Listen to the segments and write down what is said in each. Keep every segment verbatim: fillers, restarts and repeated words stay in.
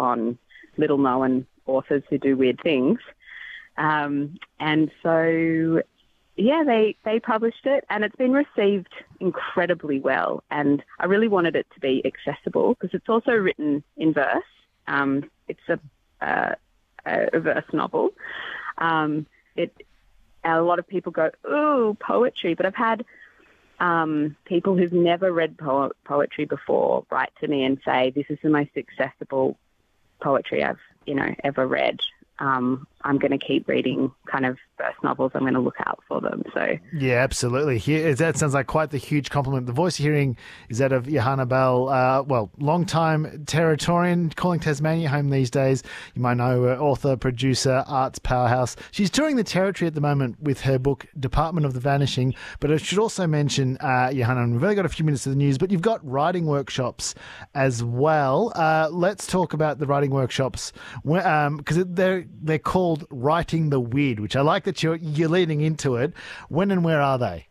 on little-known authors who do weird things. Um, and so, yeah, they, they published it, and it's been received incredibly well. And I really wanted it to be accessible because it's also written in verse. Um, it's a, uh, a verse novel. Um, it a lot of people go, ooh, poetry, but I've had um, people who've never read po- poetry before write to me and say, this is the most accessible poetry I've, you know, ever read. Um, I'm going to keep reading kind of verse novels. I'm going to look out for them. So yeah, absolutely. Here, that sounds like quite the huge compliment. The voice you're hearing is that of Johanna Bell, uh, well, long-time Territorian, calling Tasmania home these days. You might know her, author, producer, arts powerhouse. She's touring the Territory at the moment with her book Department of the Vanishing. But I should also mention, uh, Johanna, and we've only got a few minutes of the news, but you've got writing workshops as well. Uh, let's talk about the writing workshops because um, they're they're called Writing the Weird, which I like that you're you're leading into it. When and where are they?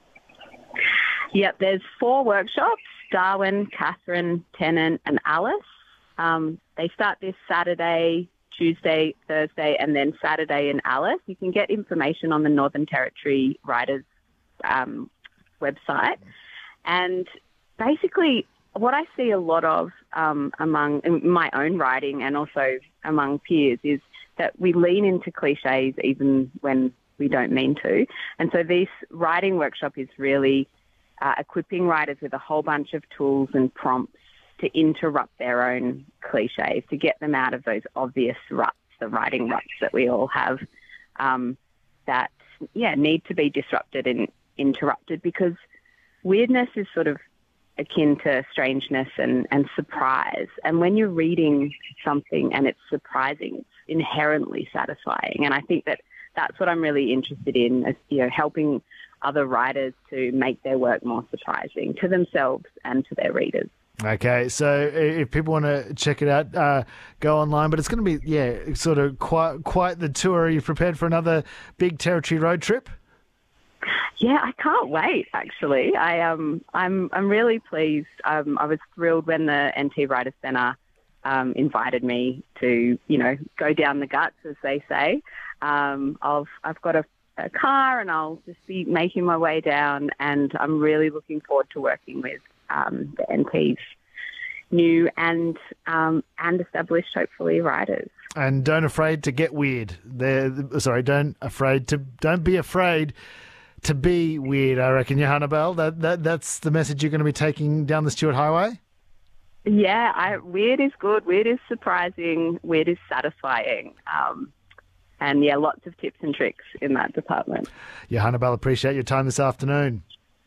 Yep, there's four workshops: Darwin, Catherine, Tennant, and Alice. Um, they start this Saturday, Tuesday, Thursday, and then Saturday in Alice. You can get information on the Northern Territory Writers um, website, and basically, what I see a lot of um, among in my own writing and also among peers is that we lean into cliches even when we don't mean to. And so this writing workshop is really uh, equipping writers with a whole bunch of tools and prompts to interrupt their own cliches, to get them out of those obvious ruts, the writing ruts that we all have, um, that, yeah, need to be disrupted and interrupted, because weirdness is sort of akin to strangeness and, and surprise. And when you're reading something and it's surprising, it's inherently satisfying. And I think that that's what I'm really interested in, is, you know, helping other writers to make their work more surprising to themselves and to their readers. Okay, so if people want to check it out, uh, go online. But it's going to be, yeah, sort of quite quite the tour. Are you prepared for another big Territory road trip? Yeah, I can't wait. Actually, I um, I'm I'm really pleased. Um, I was thrilled when the N T Writers Centre um, invited me to, you know, go down the guts, as they say. Um, I've I've got a, a car, and I'll just be making my way down. And I'm really looking forward to working with um, the N T's new and um, and established, hopefully, writers. And don't afraid to get weird. They're, sorry, don't afraid to don't be afraid. To be weird, I reckon, Johanna Bell. That, that that's the message you're going to be taking down the Stuart Highway? Yeah, I, weird is good. Weird is surprising. Weird is satisfying. Um, and, yeah, lots of tips and tricks in that department. Johanna Bell, appreciate your time this afternoon.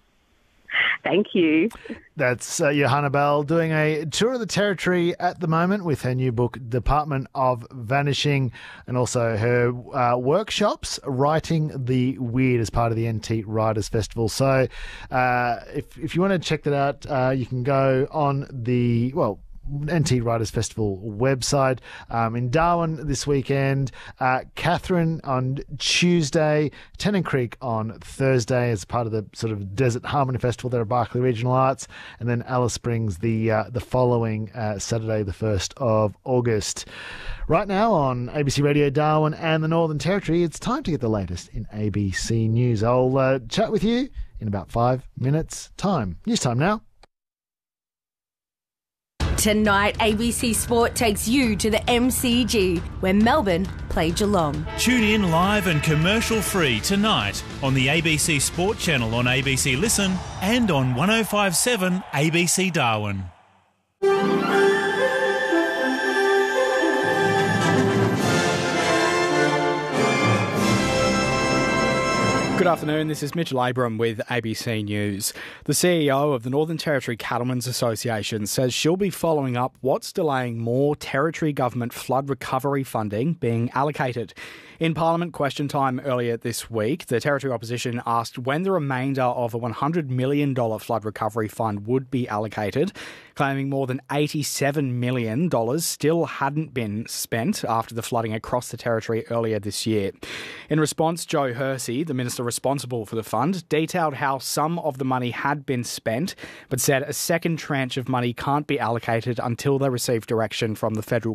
Thank you. That's uh, Johanna Bell doing a tour of the Territory at the moment with her new book, Department of Vanishing, and also her uh, workshops, Writing the Weird, as part of the N T Writers Festival. So uh, if, if you want to check that out, uh, you can go on the, well, N T Writers Festival website. Um, in Darwin this weekend, uh, Catherine on Tuesday, Tennant Creek on Thursday as part of the sort of Desert Harmony Festival there at Barkly Regional Arts, and then Alice Springs the uh, the following uh, Saturday, the first of August. Right now on A B C Radio Darwin and the Northern Territory, it's time to get the latest in A B C News. I'll uh, chat with you in about five minutes' time. News time now. Tonight, A B C Sport takes you to the M C G, where Melbourne play Geelong. Tune in live and commercial-free tonight on the A B C Sport channel on A B C Listen and on one oh five point seven A B C Darwin. Good afternoon, this is Mitchell Abram with A B C News. The C E O of the Northern Territory Cattlemen's Association says she'll be following up what's delaying more Territory Government flood recovery funding being allocated. In Parliament question time earlier this week, the Territory Opposition asked when the remainder of a one hundred million dollars flood recovery fund would be allocated, claiming more than eighty-seven million dollars still hadn't been spent after the flooding across the Territory earlier this year. In response, Joe Hersey, the Minister responsible for the fund, detailed how some of the money had been spent, but said a second tranche of money can't be allocated until they receive direction from the federal